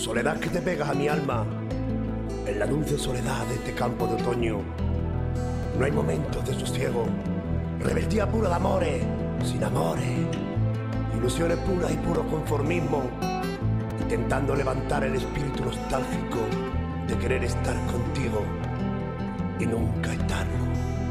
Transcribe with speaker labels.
Speaker 1: Soledad que te pegas a mi alma en la dulce soledad de este campo de otoño. No hay momentos de sosiego, rebeldía pura de amores, sin amores, ilusiones puras y puro conformismo, intentando levantar el espíritu nostálgico de querer estar contigo y nunca estarlo.